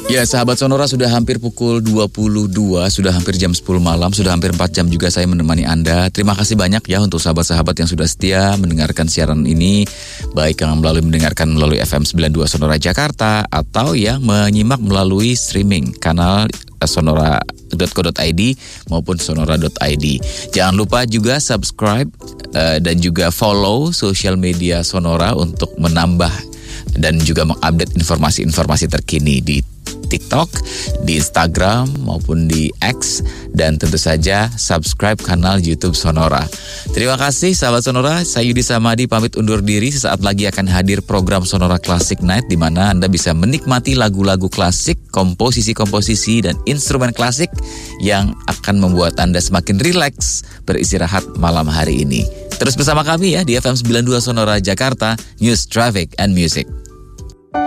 Ya, sahabat Sonora, sudah hampir pukul 22, sudah hampir jam 10 malam, sudah hampir 4 jam juga saya menemani Anda. Terima kasih banyak ya untuk sahabat-sahabat yang sudah setia mendengarkan siaran ini, baik yang mendengarkan melalui FM 92 Sonora Jakarta atau yang menyimak melalui streaming kanal sonora.co.id maupun sonora.id. Jangan lupa juga subscribe dan juga follow sosial media Sonora untuk menambah dan juga mengupdate informasi-informasi terkini di TikTok, di Instagram maupun di X, dan tentu saja subscribe kanal YouTube Sonora. Terima kasih sahabat Sonora, saya Yudi Samadi pamit undur diri. Sesaat lagi akan hadir program Sonora Classic Night di mana Anda bisa menikmati lagu-lagu klasik, komposisi-komposisi dan instrumen klasik yang akan membuat Anda semakin rileks beristirahat malam hari ini. Terus bersama kami ya di FM 92 Sonora Jakarta, News, Traffic and Music.